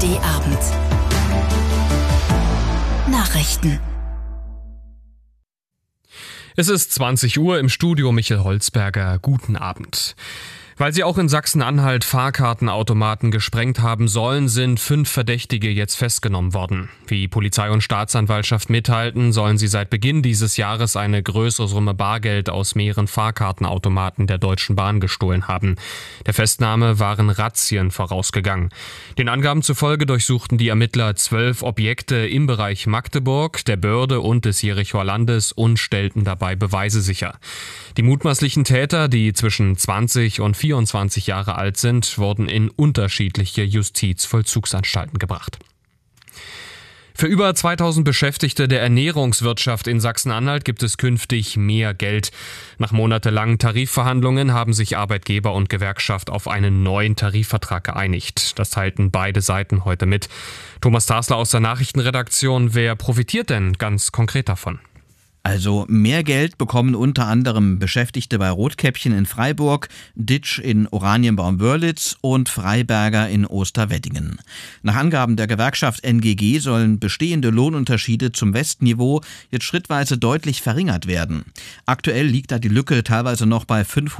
ARD Abend. Nachrichten. Es ist 20 Uhr, im Studio Michael Holzberger. Guten Abend. Weil sie auch in Sachsen-Anhalt Fahrkartenautomaten gesprengt haben sollen, sind 5 Verdächtige jetzt festgenommen worden. Wie Polizei und Staatsanwaltschaft mitteilten, sollen sie seit Beginn dieses Jahres eine größere Summe Bargeld aus mehreren Fahrkartenautomaten der Deutschen Bahn gestohlen haben. Der Festnahme waren Razzien vorausgegangen. Den Angaben zufolge durchsuchten die Ermittler 12 Objekte im Bereich Magdeburg, der Börde und des Jerichoer Landes und stellten dabei Beweise sicher. Die mutmaßlichen Täter, die zwischen 20 und 24 Jahre alt sind, wurden in unterschiedliche Justizvollzugsanstalten gebracht. Für über 2000 Beschäftigte der Ernährungswirtschaft in Sachsen-Anhalt gibt es künftig mehr Geld. Nach monatelangen Tarifverhandlungen haben sich Arbeitgeber und Gewerkschaft auf einen neuen Tarifvertrag geeinigt. Das teilten beide Seiten heute mit. Thomas Tasler aus der Nachrichtenredaktion. Wer profitiert denn ganz konkret davon? Also mehr Geld bekommen unter anderem Beschäftigte bei Rotkäppchen in Freiburg, Ditsch in Oranienbaum-Wörlitz und Freiberger in Osterweddingen. Nach Angaben der Gewerkschaft NGG sollen bestehende Lohnunterschiede zum Westniveau jetzt schrittweise deutlich verringert werden. Aktuell liegt da die Lücke teilweise noch bei 500